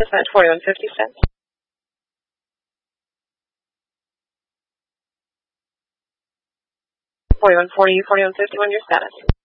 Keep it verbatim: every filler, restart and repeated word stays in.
Cent forty-one fifty cents. Forty-one forty, forty-one fifty-one. Your status.